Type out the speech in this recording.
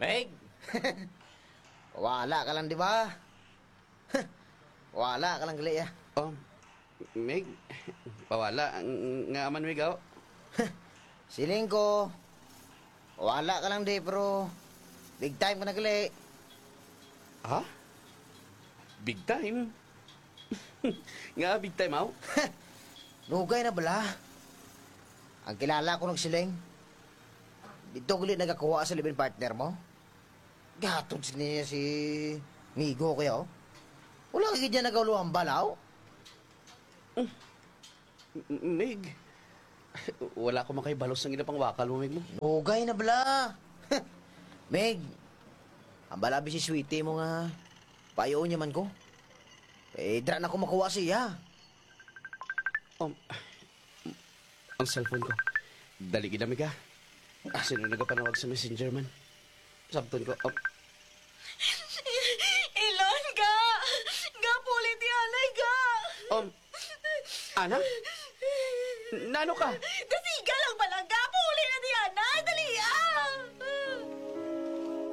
Meg! Wala ka lang, di ba? Wala ka lang, gali, ah. Oh, Meg, pawala. Nga man, Meg, oh. Siling ko. Wala ka lang, di, pero big time ka na, gali. Ha? Big time? Nga, big time, oh. Nugay na bala. Ang kilala ko ng siling. Dito gali nagakuha sa living partner mo. Gatod niya si Migo kayo. Wala ka ganyan nagawluhan balaw. Meg, wala ko makaibalos ng ina pang wakal mo, Meg mo. Nugay na bala. Meg, ang balabi si Sweetie mo nga. Payo niya man ko. Dra na ko makuha siya. Ang cellphone ko. Dali ginamig ka. Sino nagapanawag sa messenger man? Sabton ko. Ilon ka! Gapulit yanay ka! Ana? Nano ka? Dasiga